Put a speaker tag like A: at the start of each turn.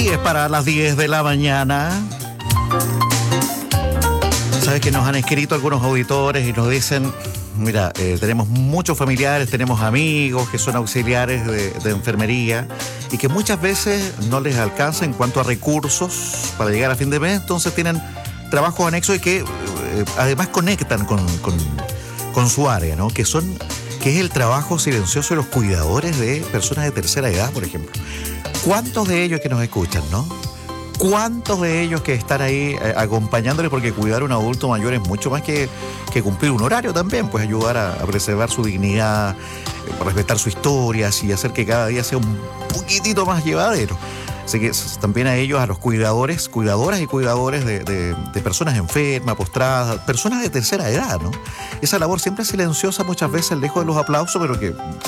A: 10 para las 10 de la mañana. Sabes que nos han escrito algunos auditores y nos dicen, mira, tenemos muchos familiares, tenemos amigos que son auxiliares de enfermería y que muchas veces no les alcanza en cuanto a recursos para llegar a fin de mes, entonces tienen trabajos anexos y que además conectan con su área, ¿no? Que es el trabajo silencioso de los cuidadores de personas de tercera edad, por ejemplo. ¿Cuántos de ellos que nos escuchan, no? ¿Cuántos de ellos que están ahí acompañándole? Porque cuidar a un adulto mayor es mucho más que cumplir un horario también, pues ayudar a preservar su dignidad, respetar su historia y hacer que cada día sea un poquitito más llevadero. Así que también a ellos, a los cuidadores, cuidadoras y cuidadores de personas enfermas, postradas, personas de tercera edad, ¿no? Esa labor siempre silenciosa, muchas veces lejos de los aplausos, pero que